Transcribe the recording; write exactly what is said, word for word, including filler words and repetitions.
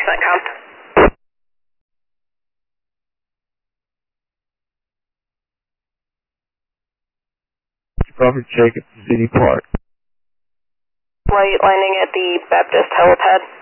CENTCOM. Robert Jacob, City Park. Flight landing at the Baptist helipad.